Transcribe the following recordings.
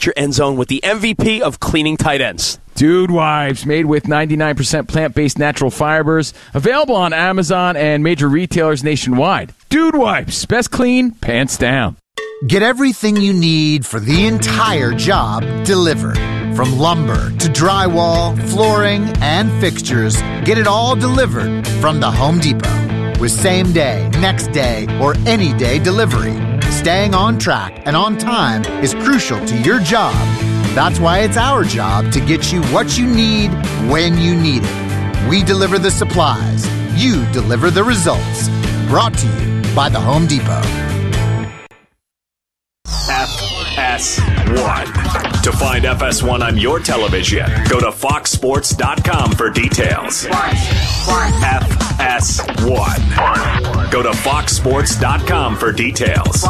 your end zone with the MVP of cleaning tight ends. Dude Wipes, made with 99% plant-based natural fibers. Available on Amazon and major retailers nationwide. Dude Wipes, best clean, pants down. Get everything you need for the entire job delivered. From lumber to drywall, flooring, and fixtures, get it all delivered from the Home Depot. With same day, next day, or any day delivery. Staying on track and on time is crucial to your job. That's why it's our job to get you what you need when you need it. We deliver the supplies. You deliver the results. Brought to you by the Home Depot. FS1. To find FS1 on your television, go to foxsports.com for details. FS1. Go to foxsports.com for details.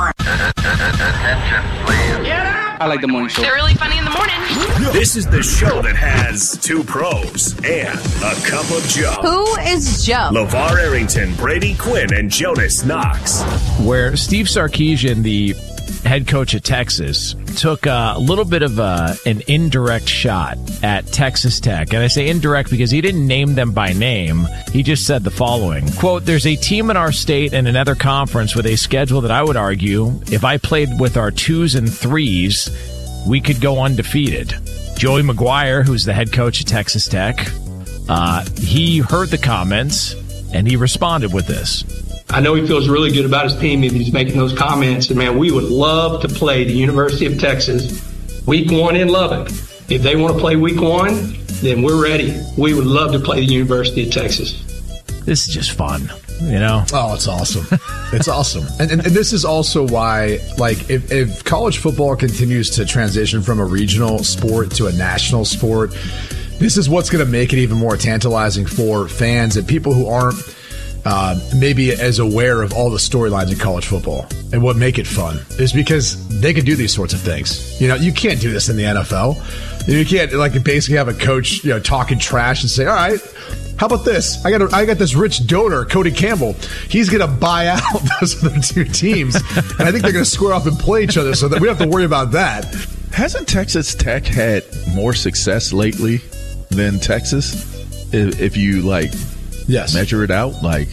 I like the morning show. They're really funny in the morning. This is the show that has two pros and a cup of Joe. Who is Joe? LeVar Arrington, Brady Quinn, and Jonas Knox. Where Steve Sarkisian, the head coach at Texas, took a little bit of an indirect shot at Texas Tech. And I say indirect because he didn't name them by name. He just said the following, quote, "There's a team in our state and another conference with a schedule that I would argue, if I played with our 2s and 3s, we could go undefeated." Joey McGuire, who's the head coach at Texas Tech, he heard the comments and he responded with this. I know he feels really good about his team if he's making those comments. And, man, we would love to play the University of Texas week 1 in Lubbock. If they want to play week 1, then we're ready. We would love to play the University of Texas. This is just fun, you know? Oh, it's awesome. It's awesome. And this is also why, like, if college football continues to transition from a regional sport to a national sport, this is what's going to make it even more tantalizing for fans and people who aren't maybe as aware of all the storylines in college football. And what make it fun is because they can do these sorts of things. You know, you can't do this in the NFL. You can't, like, basically have a coach, you know, talking trash and say, all right, how about this? I got this rich donor, Cody Campbell. He's going to buy out those other two teams. And I think they're going to square off and play each other so that we don't have to worry about that. Hasn't Texas Tech had more success lately than Texas? If you, like, yes, measure it out, like,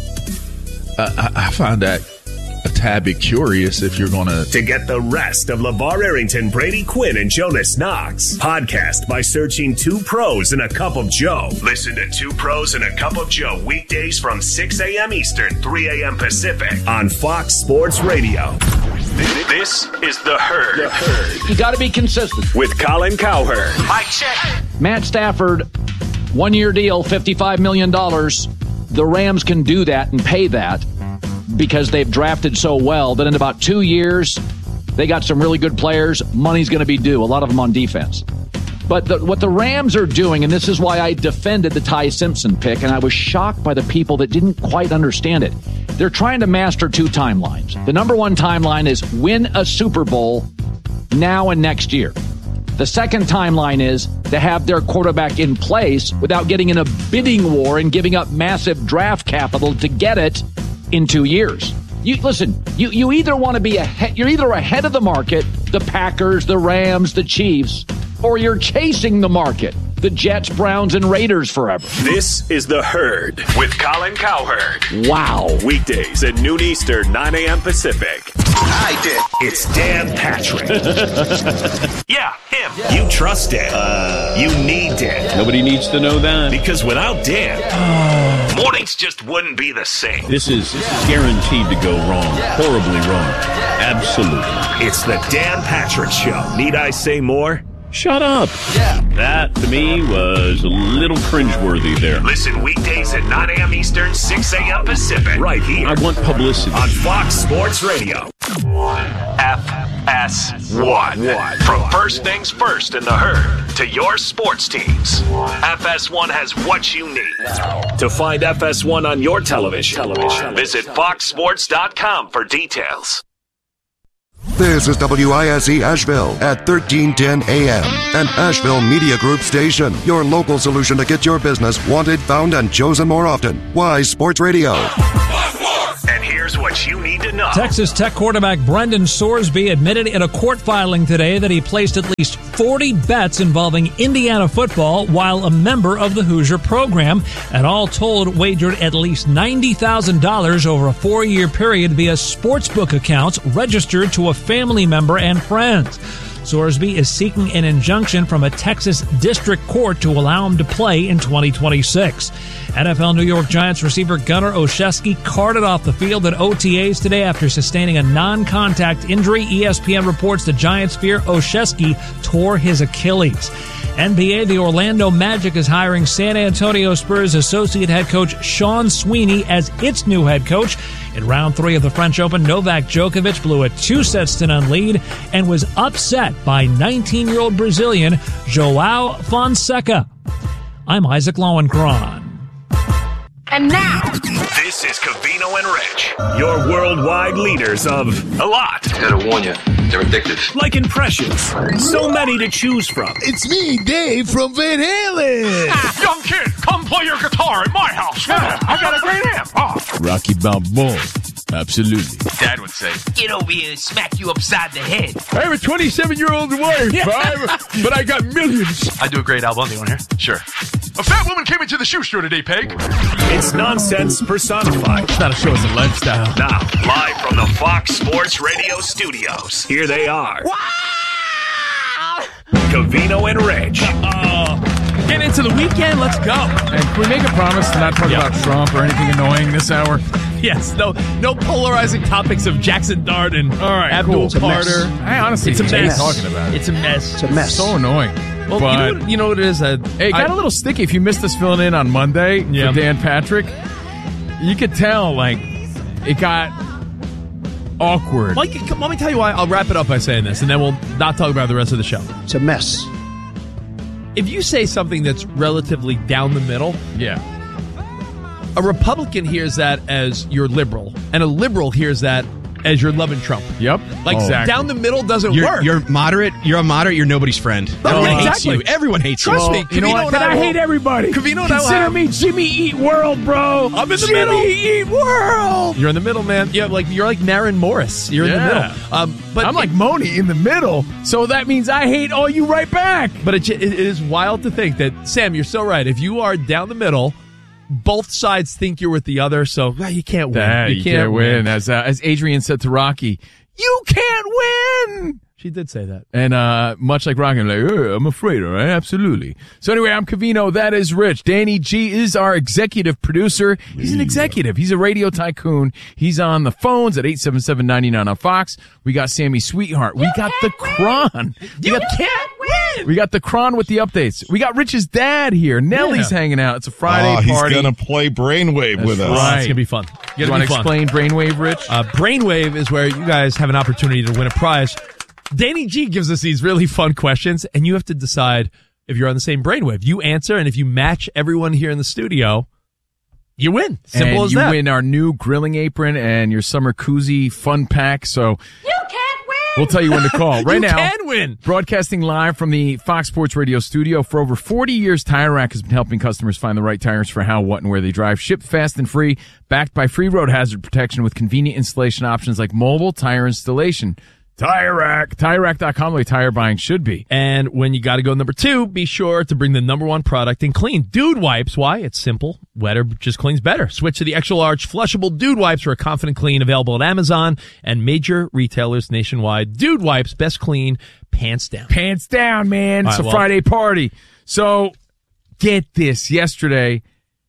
I find that a tad bit curious if you're going to get the rest of LeVar Arrington, Brady Quinn, and Jonas Knox. Podcast by searching 2 Pros and a Cup of Joe. Listen to 2 Pros and a Cup of Joe weekdays from 6 a.m. Eastern, 3 a.m. Pacific on Fox Sports Radio. This is The Herd. The Herd. You got to be consistent. With Colin Cowherd. Mike check. Matt Stafford, 1-year deal, $55 million. The Rams can do that and pay that because they've drafted so well that in about 2 years, they got some really good players. Money's going to be due, a lot of them on defense. But what the Rams are doing, and this is why I defended the Ty Simpson pick, and I was shocked by the people that didn't quite understand it. They're trying to master 2 timelines. The number 1 timeline is win a Super Bowl now and next year. The second timeline is to have their quarterback in place without getting in a bidding war and giving up massive draft capital to get it in 2 years. You either want to be ahead, you're either ahead of the market, the Packers, the Rams, the Chiefs, or you're chasing the market, the Jets, Browns, and Raiders forever. This is The Herd with Colin Cowherd. Wow. Weekdays at noon Eastern, 9 a.m. Pacific. I did. It's Dan Patrick. Yeah, him. Yeah. You trust Dan. You need Dan. Nobody needs to know that. Because without Dan, mornings just wouldn't be the same. This is guaranteed to go wrong. Horribly wrong. Absolutely. It's the Dan Patrick Show. Need I say more? Shut up. Yeah. That, to me, was a little cringeworthy there. Listen weekdays at 9 a.m. Eastern, 6 a.m. Pacific. Right here. I want publicity. On Fox Sports Radio. FS1. From first things first in The Herd to your sports teams. FS1 has what you need. To find FS1 on your television, visit foxsports.com for details. This is WISE Asheville at 1310 AM, an Asheville Media Group station. Your local solution to get your business wanted, found, and chosen more often. Wise Sports Radio. And here's what sports you need to know. Texas Tech quarterback Brendan Sorsby admitted in a court filing today that he placed at least 40 bets involving Indiana football while a member of the Hoosier program, and all told wagered at least $90,000 over a 4-year period via sportsbook accounts registered to a family member and friends. Sorsby is seeking an injunction from a Texas district court to allow him to play in 2026. NFL New York Giants receiver Gunnar Olszewski carted off the field at OTAs today after sustaining a non-contact injury. ESPN reports the Giants fear Olszewski tore his Achilles. NBA, the Orlando Magic is hiring San Antonio Spurs associate head coach Sean Sweeney as its new head coach. In round 3 of the French Open, Novak Djokovic blew a 2-0 lead and was upset by 19-year-old Brazilian João Fonseca. I'm Isaac Lowenkron. And now, this is Covino and Rich, your worldwide leaders of a lot. Gotta warn you, they're addictive. Like impressions, so many to choose from. It's me, Dave from Van Halen. Young kid, come play your guitar at my house. Yeah, I got a great amp. Oh. Rocky Balboa. Absolutely. Dad would say, get over here and smack you upside the head. I have a 27-year-old wife, but I got millions. I do a great album. You want to hear? Sure. A fat woman came into the shoe store today, Peg. It's nonsense personified. It's not a show, it's a lifestyle. Now, live from the Fox Sports Radio studios, here they are. Wow! Covino and Rich. Get into the weekend, let's go. And can we make a promise to not talk about Trump or anything annoying this hour? Yes, no polarizing topics of Jackson Dart and Abdul Carter. I honestly hate talking about it. It's a mess. It's a mess. So annoying. Well, but, you know what it is? It got a little sticky. If you missed us filling in on Monday for Dan Patrick, you could tell, like, it got awkward. Mike, let me tell you why. I'll wrap it up by saying this, and then we'll not talk about the rest of the show. It's a mess. If you say something that's relatively down the middle, a Republican hears that as you're liberal, and a liberal hears that as you're loving Trump. Yep. Like, down the middle doesn't work. You're moderate. You're a moderate. You're nobody's friend. Everyone hates you. Everyone hates you. Trust me. You know what? I hate everybody. Consider me Jimmy Eat World, bro. I'm in the middle. middle. Jimmy Eat World. You're in the middle, man. Yeah, you're like Maren Morris. You're in the middle. But I'm like Moni in the middle, so that means I hate all you right back. But it is wild to think that, Sam, you're so right. If you are down the middle, both sides think you're with the other, so you can't win. You can't win. As Adrian said to Rocky, you can't win. She did say that. And much like Rocky, I'm like, I'm afraid, all right? Absolutely. So anyway, I'm Covino. That is Rich. Danny G is our executive producer. He's an executive. He's a radio tycoon. He's on the phones at 877-99 on Fox. We got Sammy Sweetheart. We got the Cron. You can't win! We got the Cron with the updates. We got Rich's dad here. Nellie's hanging out. It's a Friday party. He's going to play Brainwave with us. Right. It's going to be fun. You want to explain Brainwave, Rich? Brainwave is where you guys have an opportunity to win a prize. Danny G gives us these really fun questions, and you have to decide if you're on the same brainwave. You answer, and if you match everyone here in the studio, you win. Simple as that. You win our new grilling apron and your summer koozie fun pack. So You can't win! we'll tell you when to call. Right now, you can win. Broadcasting live from the Fox Sports Radio studio. For over 40 years, Tire Rack has been helping customers find the right tires for how, what, and where they drive. Shipped fast and free, backed by free road hazard protection with convenient installation options like mobile tire installation. Tire Rack. TireRack.com, the way tire buying should be. And when you got to go number 2, be sure to bring the number 1 product in clean. Dude Wipes. Why? It's simple. Wetter just cleans better. Switch to the extra large flushable Dude Wipes for a confident clean, available at Amazon and major retailers nationwide. Dude Wipes, best clean, pants down. Pants down, man. It's a Friday party. So get this. Yesterday,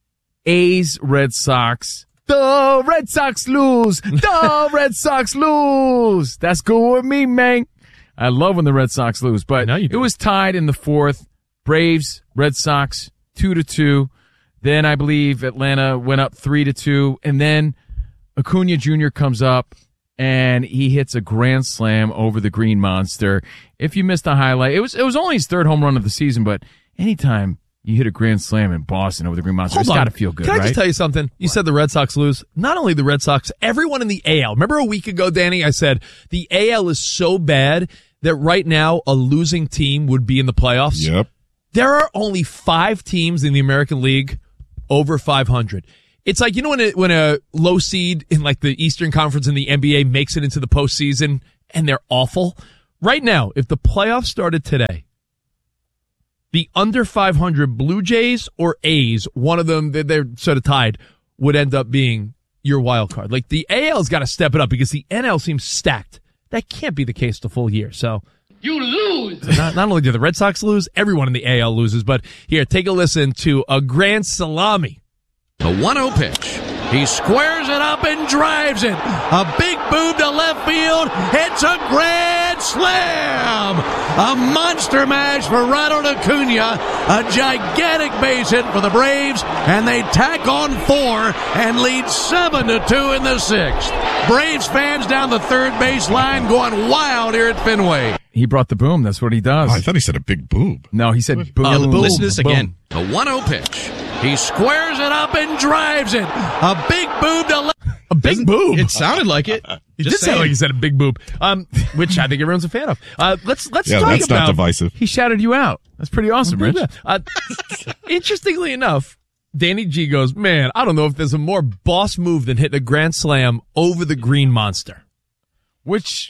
A's Red Sox. The Red Sox lose. The Red Sox lose. That's good with me, man. I love when the Red Sox lose, but it was tied in the 4th. Braves, Red Sox, 2-2. Then I believe Atlanta went up 3-2, and then Acuna Jr. comes up and he hits a grand slam over the Green Monster. If you missed the highlight, it was only his 3rd home run of the season, but anytime you hit a grand slam in Boston over the Green Monster, it's got to feel good, Can I right? just tell you something? You said the Red Sox lose. Not only the Red Sox, everyone in the AL. Remember a week ago, Danny, I said the AL is so bad that right now a losing team would be in the playoffs. Yep. There are only 5 teams in the American League over 500. It's like, when a low seed in like the Eastern Conference in the NBA makes it into the postseason and they're awful. Right now, if the playoffs started today, the under 500 Blue Jays or A's, one of them, they're sort of tied, would end up being your wild card. Like the AL's got to step it up because the NL seems stacked. That can't be the case the full year. So You lose. not only do the Red Sox lose, everyone in the AL loses. But here, take a listen to a grand salami. The 1-0 pitch. He squares it up and drives it. A big boom to left field. It's a grand slam. A monster mash for Ronald Acuna. A gigantic base hit for the Braves. And they tack on 4 and lead 7-2 in the 6th. Braves fans down the third base line going wild here at Fenway. He brought the boom. That's what he does. Oh, I thought he said a big boom. No, he said boom. Listen to this again. The 1-0 pitch. He squares it up and drives it. A big boom to left. A big boom. It sounded like it. He did sound like he said a big boom, which I think everyone's a fan of. Let's talk about. That's not divisive. He shouted you out. That's pretty awesome, Rich. Interestingly enough, Danny G goes, man, I don't know if there's a more boss move than hitting a grand slam over the Green Monster. Which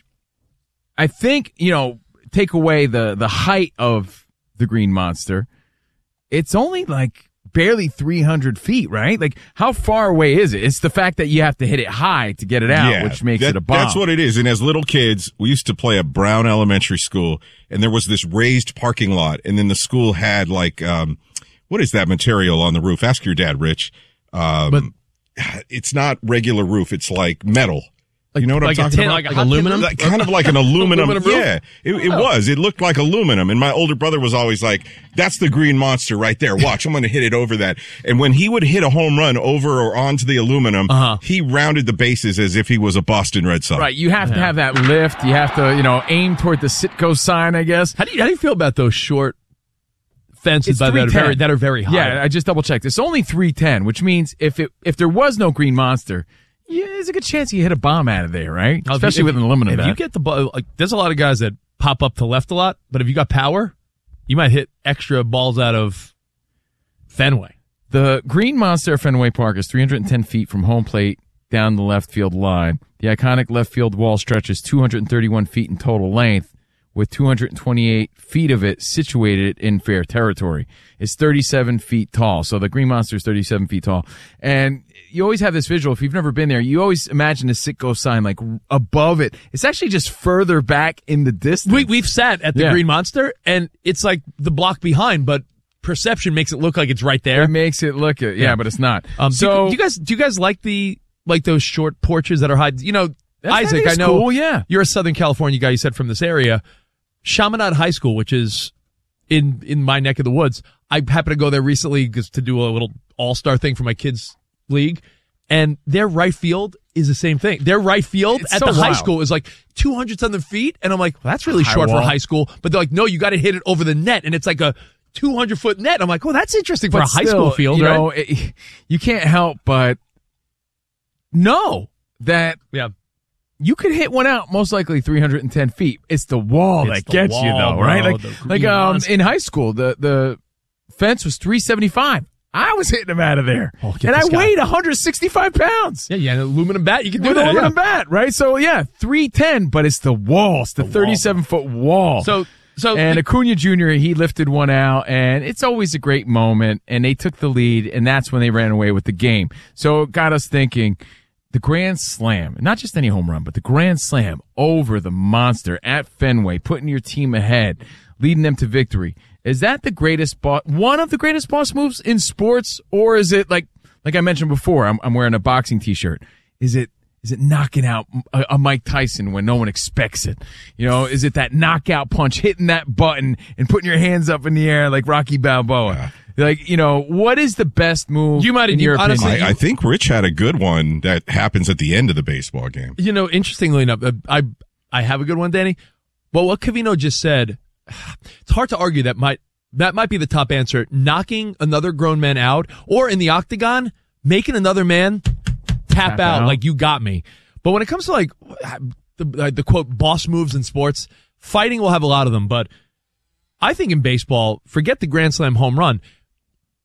I think, take away the height of the Green Monster. It's only like barely 300 feet, right? Like, how far away is it? It's the fact that you have to hit it high to get it out, which makes it a bomb. That's what it is. And as little kids, we used to play at Brown Elementary School, and there was this raised parking lot, and then the school had like, what is that material on the roof? Ask your dad, Rich. But it's not regular roof. It's like metal. You know what I'm talking about? Like aluminum? Kind of like an aluminum. Aluminum it was. It looked like aluminum. And my older brother was always like, that's the Green Monster right there. Watch, I'm going to hit it over that. And when he would hit a home run over or onto the aluminum, he rounded the bases as if he was a Boston Red Sox. Right. You have to have that lift. You have to, aim toward the Citgo sign, I guess. How do you feel about those short fences that are very high? Yeah, I just double checked. It's only 310, which means if there was no Green Monster, yeah, there's a good chance you hit a bomb out of there, right? Especially with an aluminum. If you get the ball, there's a lot of guys that pop up to left a lot, but if you got power, you might hit extra balls out of Fenway. The Green Monster at Fenway Park is 310 feet from home plate down the left field line. The iconic left field wall stretches 231 feet in total length, with 228 feet of it situated in fair territory. It's 37 feet tall. So the Green Monster is 37 feet tall. And you always have this visual. If you've never been there, you always imagine the Citgo sign like above it. It's actually just further back in the distance. We've sat at the Green Monster, and it's like the block behind, but perception makes it look like it's right there. It makes it look it, but it's not. Do you guys like those short porches that are high? Isaac, I know cool, you're a Southern California guy. You said from this area. Chaminade High School, which is in my neck of the woods. I happened to go there recently to do a little all-star thing for my kids' league, and their right field is the same thing. Their right field at the high school is like 200-something feet, and I'm like, well, that's really short for high school. But they're like, no, you got to hit it over the net, and it's like a 200-foot net. I'm like, oh, that's interesting for a high school field, right? You can't help but know that you could hit one out most likely 310 feet. It's the wall that gets you, though, right? Like in high school, the fence was 375. I was hitting them out of there. And I weighed 165 pounds. Yeah, an aluminum bat. You can do with that. An aluminum bat, right? So, 310, but it's the wall. It's the 37-foot wall. And Acuna Jr., he lifted one out, and it's always a great moment, and they took the lead, and that's when they ran away with the game. So it got us thinking, the grand slam, not just any home run, but the grand slam over the Monster at Fenway, putting your team ahead, leading them to victory. Is that the greatest one of the greatest boss moves in sports, or is it like I mentioned before? I'm wearing a boxing T-shirt. Is it knocking out a Mike Tyson when no one expects it? Is it that knockout punch, hitting that button and putting your hands up in the air like Rocky Balboa? What is the best move in your opinion? I think Rich had a good one that happens at the end of the baseball game. Interestingly enough, I have a good one, Danny. But what Covino just said, it's hard to argue that might be the top answer. Knocking another grown man out, or in the octagon, making another man tap out like you got me. But when it comes to like the quote boss moves in sports, fighting will have a lot of them. But I think in baseball, forget the grand slam home run.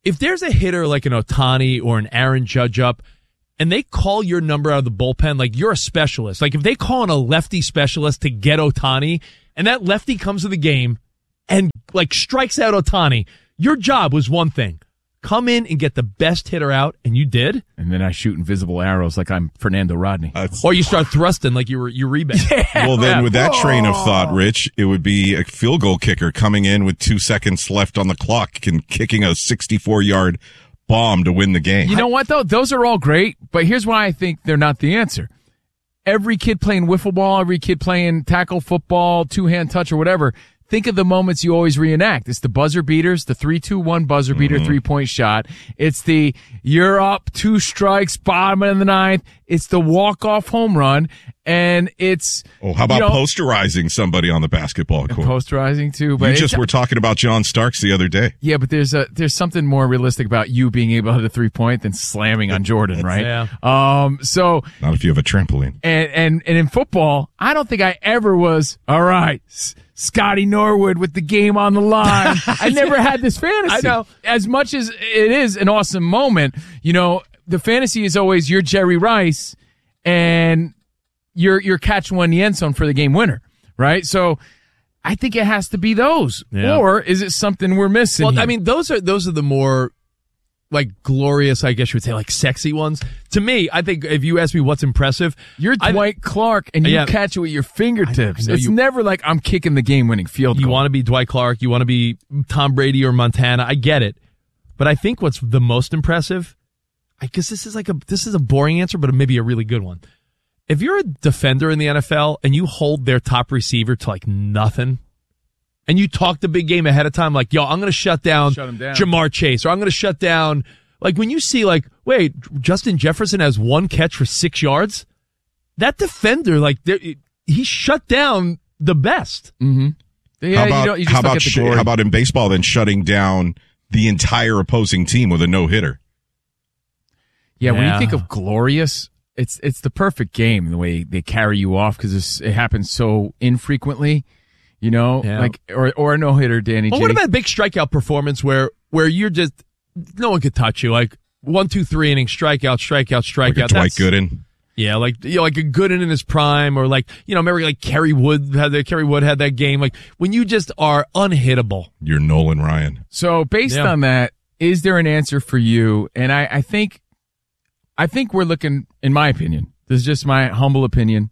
if there's a hitter like an Ohtani or an Aaron Judge up, and they call your number out of the bullpen, like you're a specialist. Like if they call in a lefty specialist to get Ohtani, and that lefty comes to the game and like strikes out Ohtani, your job was one thing. Come in and get the best hitter out, and you did. And then I shoot invisible arrows like I'm Fernando Rodney. Or you start thrusting like you were Uribe. Yeah. Well, then with that train of thought, Rich, it would be a field goal kicker coming in with 2 seconds left on the clock and kicking a 64-yard bomb to win the game. You know what, though? Those are all great, but here's why I think they're not the answer. Every kid playing wiffle ball, every kid playing tackle football, two-hand touch or whatever, think of the moments you always reenact. It's the buzzer beaters, the 3-2-1 buzzer beater, 3-point shot. It's the you're up, 2 strikes, bottom of the ninth. It's the walk-off home run. And it's... Oh, how about posterizing somebody on the basketball court? Posterizing, too. But you just were talking about John Starks the other day. Yeah, but there's something more realistic about you being able to hit a 3-point than slamming on Jordan, right? Yeah. So... Not if you have a trampoline. And in football, I don't think I ever was, all right, Scotty Norwood with the game on the line. I never had this fantasy. I know. As much as it is an awesome moment, the fantasy is always you're Jerry Rice and you're catching one in the end zone for the game winner, right? So I think it has to be those. Yeah. Or is it something we're missing? Well, here? I mean, those are the more like glorious, I guess you would say, like sexy ones. To me, I think if you ask me what's impressive, you're Dwight Clark and you catch it with your fingertips. It's never like I'm kicking the game-winning field goal. You want to be Dwight Clark, you want to be Tom Brady or Montana. I get it, but I think what's the most impressive, I guess this is a boring answer, but maybe a really good one. If you're a defender in the NFL and you hold their top receiver to like nothing, and you talk the big game ahead of time, like, yo, I'm going to shut down Jamar Chase, or I'm going to shut down, like when you see like, wait, Justin Jefferson has 1 catch for 6 yards, that defender, like, he shut down the best. Mm-hmm. Yeah, how about in baseball then shutting down the entire opposing team with a no-hitter? Yeah, when you think of glorious, it's the perfect game, the way they carry you off, because it happens so infrequently. Like or a no hitter, Danny. Well, what about a big strikeout performance where you're just no one could touch you? Like 1, 2, 3 innings, strikeout. Like a Dwight Gooden. Yeah, like like a Gooden in his prime, or like remember like Kerry Wood had that game. Like when you just are unhittable. You're Nolan Ryan. So based on that, is there an answer for you? And I think we're looking, in my opinion, this is just my humble opinion,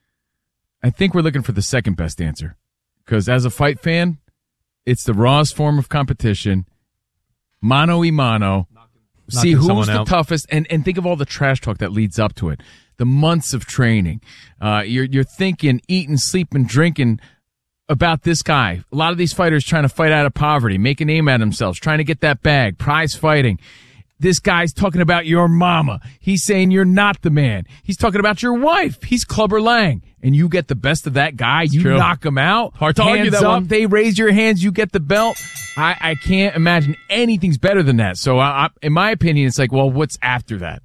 I think we're looking for the second best answer. Because as a fight fan, it's the rawest form of competition, mano a mano. See who's the toughest, and think of all the trash talk that leads up to it. The months of training. You're thinking, eating, sleeping, drinking about this guy. A lot of these fighters trying to fight out of poverty, make a name out of themselves, trying to get that bag, prize fighting. This guy's talking about your mama. He's saying you're not the man. He's talking about your wife. He's Clubber Lang. And you get the best of that guy. You knock him out. Hard to argue that one. They raise your hands. You get the belt. I can't imagine anything's better than that. So in my opinion, it's like, well, what's after that?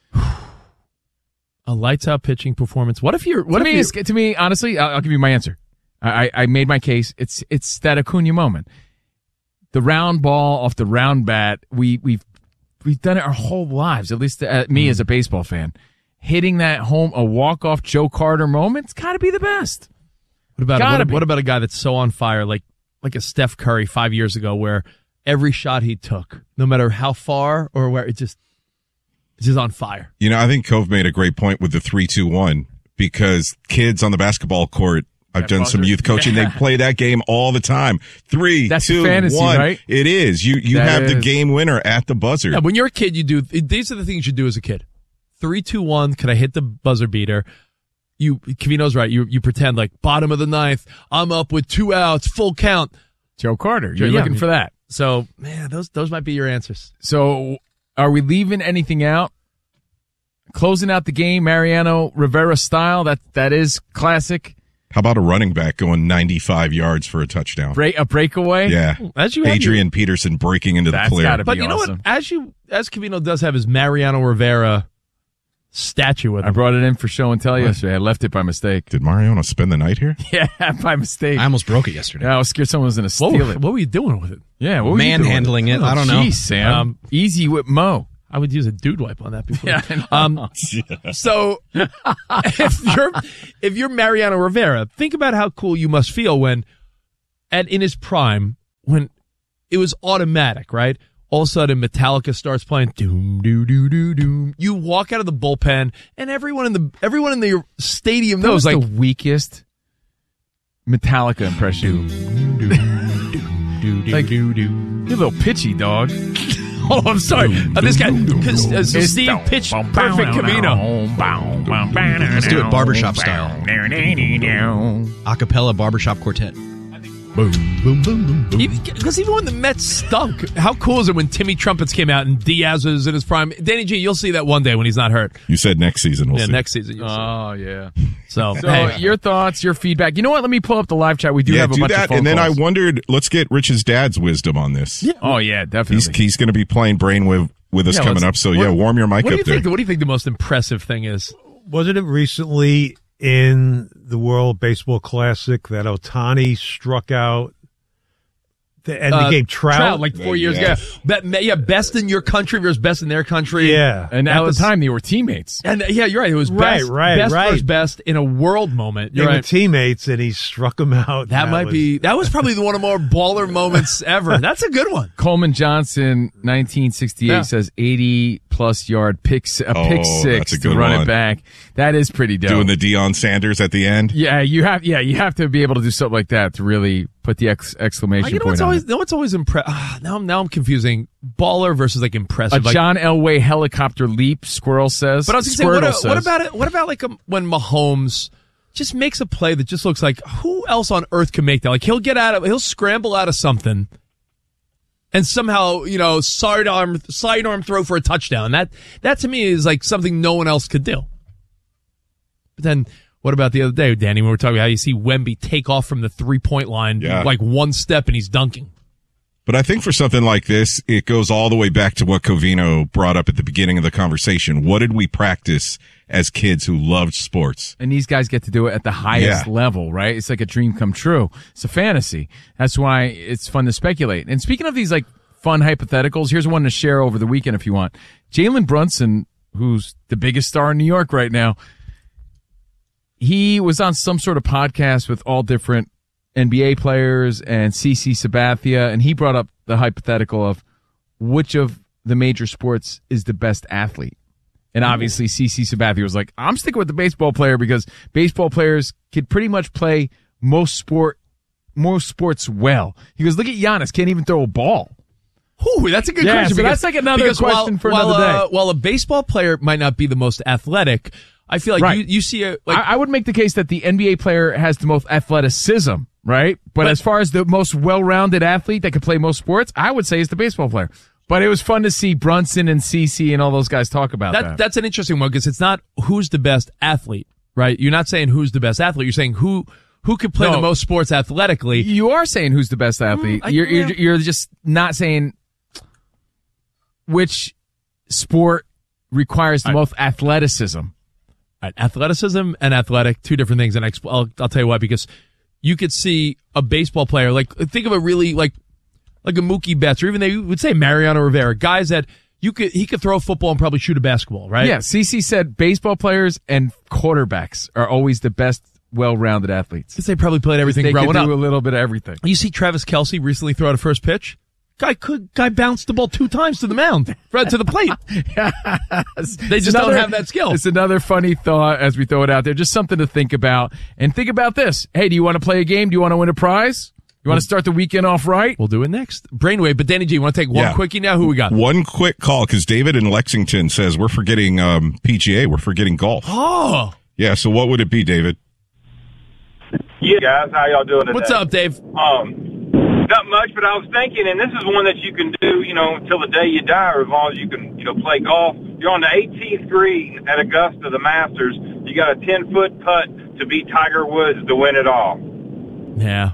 A lights out pitching performance. To me, honestly, I'll give you my answer. I made my case. It's that Acuna moment. The round ball off the round bat. We've done it our whole lives, at least me as a baseball fan. Hitting that home, a walk-off Joe Carter moment, it's got to be the best. What about a guy that's so on fire, like a Steph Curry 5 years ago, where every shot he took, no matter how far or where, it's just on fire. I think Cove made a great point with the 3-2-1, because kids on the basketball court, I've done some youth coaching. They play that game all the time. 3, That's 2, fantasy, 1. right? It is. You have the game winner at the buzzer. Yeah, when you're a kid, these are the things you do as a kid. 3, 2, 1. Can I hit the buzzer beater? Covino's right. You pretend like bottom of the ninth. I'm up with 2 outs, full count. Joe Carter. You're looking for that. So man, those might be your answers. So are we leaving anything out? Closing out the game, Mariano Rivera style. That is classic. How about a running back going 95 yards for a touchdown? A breakaway? Yeah. Adrian Peterson breaking into the clear. Gotta be but you know what? As Covino does have his Mariano Rivera statue with him. I brought it in for show and tell yesterday. I left it by mistake. Did Mariano spend the night here? Yeah, by mistake. I almost broke it yesterday. Yeah, I was scared someone was going to steal it. What were you doing with it? Yeah, what were you doing? Manhandling it. I don't know. Jeez, Sam. Easy with Mo. I would use a dude wipe on that before. Yeah, I know. So if you're Mariano Rivera, think about how cool you must feel when, in his prime, when it was automatic, right? All of a sudden, Metallica starts playing. Doom, doo, doo, doo, doom. You walk out of the bullpen, and everyone in the stadium knows. That was the weakest Metallica impression. Like, you're a little pitchy, dog. Oh, I'm sorry. This guy, because Steve pitched perfect Camino. Let's do it barbershop style. Acapella barbershop quartet. Boom, boom, boom, boom, boom. Because even when the Mets stunk, how cool is it when Timmy Trumpets came out and Diaz was in his prime? Danny G, you'll see that one day when he's not hurt. You said next season. We'll see. Next season. Oh, yeah. So hey. Your thoughts, your feedback. You know what? Let me pull up the live chat. We do have a bunch of phone and then calls. I wondered, let's get Rich's dad's wisdom on this. Yeah. Oh, yeah, definitely. He's going to be playing Brainwave with us coming up. So, warm your mic up there. What do you think the most impressive thing is? Wasn't it recently in the World Baseball Classic that Ohtani struck out and the game Trout like 4 years ago. Best in your country versus best in their country. Yeah. And at the time, they were teammates. And you're right. It was best versus best in a world moment. You're right. Teammates, and he struck them out. That was probably one of the more baller moments ever. That's a good one. Coleman Johnson, 1968, says 80-plus yard pick six to run it back. That is pretty dope. Doing the Deion Sanders at the end. Yeah, you have to be able to do something like that to really put the exclamation point on it. What's always impressive? Now I'm confusing baller versus like impressive. A John Elway helicopter leap, Squirrel says. But I was going to say, what about it? What about like when Mahomes just makes a play that just looks like who else on earth can make that? Like he'll scramble out of something and somehow sidearm throw for a touchdown. That to me is like something no one else could do. But then. What about the other day, Danny, when we were talking about how you see Wemby take off from the 3-point line, like one step and he's dunking? But I think for something like this, it goes all the way back to what Covino brought up at the beginning of the conversation. What did we practice as kids who loved sports? And these guys get to do it at the highest level, right? It's like a dream come true. It's a fantasy. That's why it's fun to speculate. And speaking of these like fun hypotheticals, here's one to share over the weekend if you want. Jalen Brunson, who's the biggest star in New York right now, he was on some sort of podcast with all different NBA players and CC Sabathia, and he brought up the hypothetical of which of the major sports is the best athlete. And obviously CC Sabathia was like, I'm sticking with the baseball player because baseball players could pretty much play most sports well. He goes, look at Giannis, can't even throw a ball. Ooh, that's a good question. So that's like another question for another day. While a baseball player might not be the most athletic, I feel like you see I would make the case that the NBA player has the most athleticism, right? But as far as the most well-rounded athlete that could play most sports, I would say it's the baseball player. But it was fun to see Brunson and CC and all those guys talk about that. That's an interesting one because it's not who's the best athlete, right? You're not saying who's the best athlete. You're saying who could play the most sports athletically. You are saying who's the best athlete. You're just not saying which sport requires the most athleticism. Athleticism and athletic, two different things, and I'll tell you why. Because you could see a baseball player, like think of a really like a Mookie Betts, or even they would say Mariano Rivera, guys that he could throw a football and probably shoot a basketball, right? Yeah, CC said baseball players and quarterbacks are always the best well-rounded athletes because they probably played everything growing up. They could do a little bit of everything. You see Travis Kelce recently throw out a first pitch. Guy bounced the ball 2 times to the mound, right to the plate. They just don't have that skill. It's another funny thought as we throw it out there. Just something to think about. And think about this. Hey, do you want to play a game? Do you want to win a prize? You want to start the weekend off right? We'll do it next. Brainwave. But Danny G, you want to take one quickie now? Who we got? One quick call because David in Lexington says we're forgetting PGA. We're forgetting golf. Oh. Yeah, so what would it be, David? Yeah, guys. How y'all doing today? What's up, Dave? Not much, but I was thinking, and this is one that you can do, until the day you die, or as long as you can, play golf. You're on the 18th green at Augusta, the Masters. You got a 10-foot putt to beat Tiger Woods to win it all. Yeah.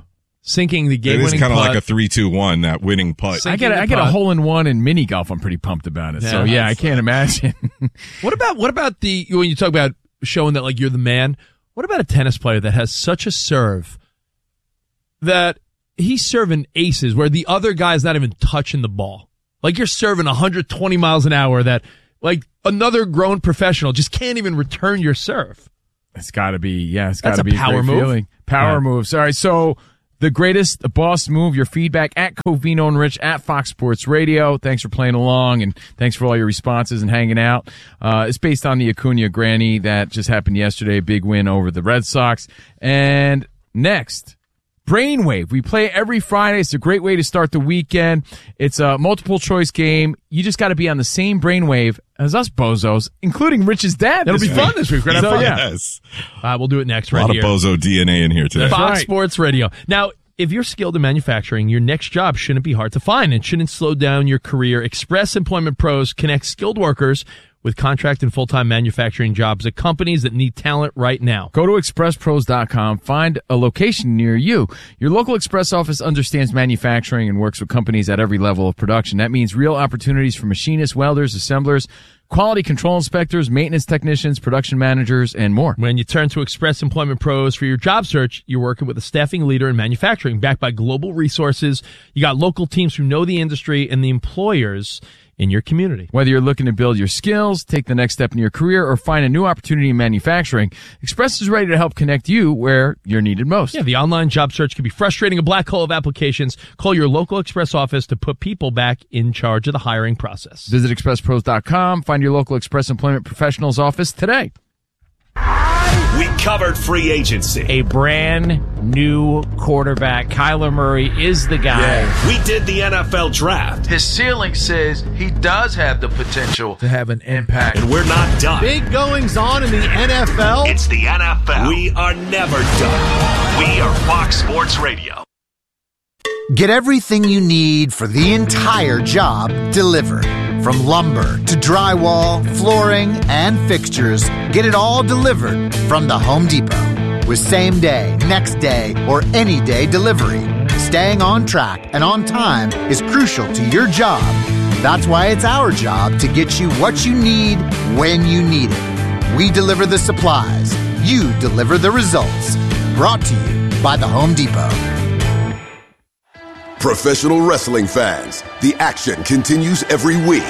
sinking the game-winning putt. It is kind of like a 3-2-1, that winning putt. I get a hole-in-one in mini golf. I'm pretty pumped about it. So, I can't imagine. What about when you talk about showing that, like, you're the man, what about a tennis player that has such a serve that he's serving aces where the other guy's not even touching the ball? Like, you're serving 120 miles an hour that, like, another grown professional just can't even return your serve. It's got to be, it's got That's to be a power great move. Feeling. Power moves. All right, so the greatest boss move, your feedback at Covino and Rich at Fox Sports Radio. Thanks for playing along, and thanks for all your responses and hanging out. It's based on the Acuna Granny that just happened yesterday, big win over the Red Sox. And next, Brainwave. We play every Friday. It's a great way to start the weekend. It's a multiple choice game. You just got to be on the same brainwave as us bozos, including Rich's dad. It'll be fun this week. We're going to have fun. Yes. We'll do it next a right lot here. of bozo DNA in here today. Fox Sports Radio. Now, if you're skilled in manufacturing, your next job shouldn't be hard to find and shouldn't slow down your career. Express Employment Pros connect skilled workers with contract and full-time manufacturing jobs at companies that need talent right now. Go to expresspros.com, find a location near you. Your local Express office understands manufacturing and works with companies at every level of production. That means real opportunities for machinists, welders, assemblers, quality control inspectors, maintenance technicians, production managers, and more. When you turn to Express Employment Pros for your job search, you're working with a staffing leader in manufacturing backed by global resources. You got local teams who know the industry and the employers in your community. Whether you're looking to build your skills, take the next step in your career, or find a new opportunity in manufacturing, Express is ready to help connect you where you're needed most. Yeah, the online job search can be frustrating, a black hole of applications. Call your local Express office to put people back in charge of the hiring process. Visit expresspros.com. Find your local Express Employment Professionals office today. We covered free agency. A brand new quarterback. Kyler Murray is the guy. Yeah. We did the NFL draft. His ceiling says he does have the potential to have an impact. And we're not done. Big goings on in the NFL. It's the NFL. We are never done. We are Fox Sports Radio. Get everything you need for the entire job delivered. From lumber to drywall, flooring, and fixtures, get it all delivered from the Home Depot. With same day, next day, or any day delivery, staying on track and on time is crucial to your job. That's why it's our job to get you what you need when you need it. We deliver the supplies. You deliver the results. Brought to you by the Home Depot. Professional wrestling fans, the action continues every week.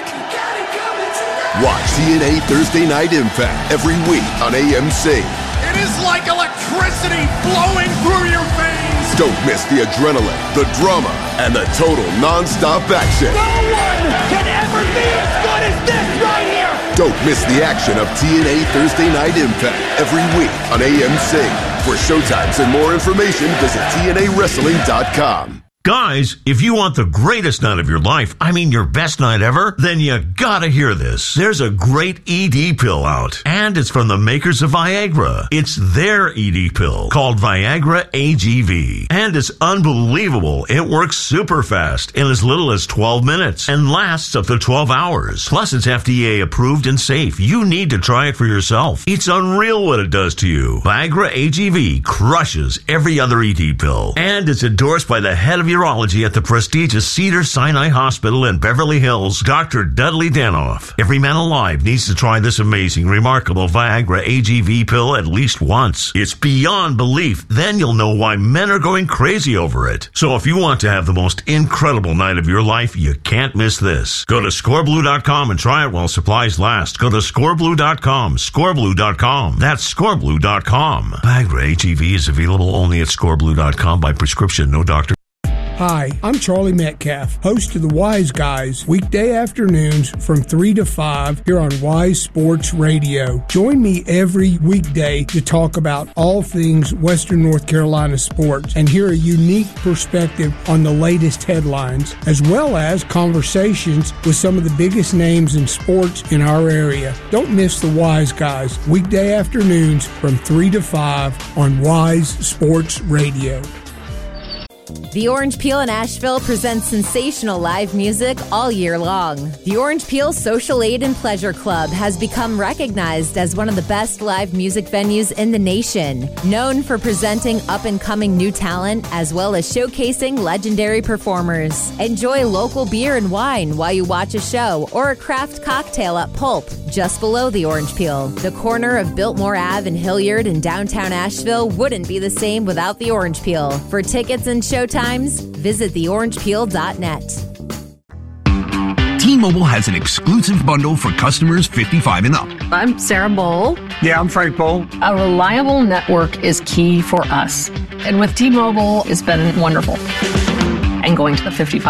Watch TNA Thursday Night Impact every week on AMC. It is like electricity flowing through your veins. Don't miss the adrenaline, the drama, and the total non-stop action. No one can ever be as good as this right here. Don't miss the action of TNA Thursday Night Impact every week on AMC. For showtimes and more information, visit TNAWrestling.com. Guys, if you want the greatest night of your life, I mean your best night ever, then you gotta hear this. There's a great ED pill out, and it's from the makers of Viagra. It's their ED pill called Viagra AGV, and it's unbelievable. It works super fast in as little as 12 minutes and lasts up to 12 hours. Plus, it's FDA approved and safe. You need to try it for yourself. It's unreal what it does to you. Viagra AGV crushes every other ED pill, and it's endorsed by the head of urology at the prestigious Cedars-Sinai Hospital in Beverly Hills, Dr. Dudley Danoff. Every man alive needs to try this amazing, remarkable Viagra AGV pill at least once. It's beyond belief. Then you'll know why men are going crazy over it. So if you want to have the most incredible night of your life, you can't miss this. Go to scoreblue.com and try it while supplies last. Go to scoreblue.com, scoreblue.com. That's scoreblue.com. Viagra AGV is available only at scoreblue.com by prescription, no doctor. Hi, I'm Charlie Metcalf, host of The Wise Guys, weekday afternoons from 3 to 5 here on Wise Sports Radio. Join me every weekday to talk about all things Western North Carolina sports and hear a unique perspective on the latest headlines, as well as conversations with some of the biggest names in sports in our area. Don't miss The Wise Guys, weekday afternoons from 3 to 5 on Wise Sports Radio. The Orange Peel in Asheville presents sensational live music all year long. The Orange Peel Social Aid and Pleasure Club has become recognized as one of the best live music venues in the nation, known for presenting up-and-coming new talent as well as showcasing legendary performers. Enjoy local beer and wine while you watch a show or a craft cocktail at Pulp, just below the Orange Peel. The corner of Biltmore Ave and Hilliard in downtown Asheville wouldn't be the same without the Orange Peel. For tickets and showtimes, visit theorangepeel.net. T-Mobile has an exclusive bundle for customers 55 and up. I'm Sarah Bowl. Yeah, I'm Frank Bowl. A reliable network is key for us. And with T-Mobile, it's been wonderful. And going to the 55